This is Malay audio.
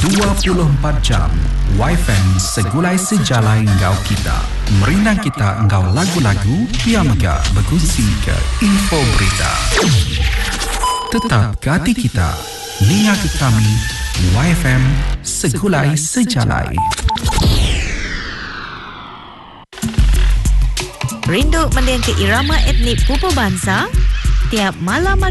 24 jam YFM segulai sejalai engkau kita. Merinang kita engkau lagu-lagu Piamaga berkongsi ke info berita. Tetap ke hati kita. Ninga ke kami YFM segulai sejalai. Rindu mendengar irama etnik Pupu Bansa? Tiap malam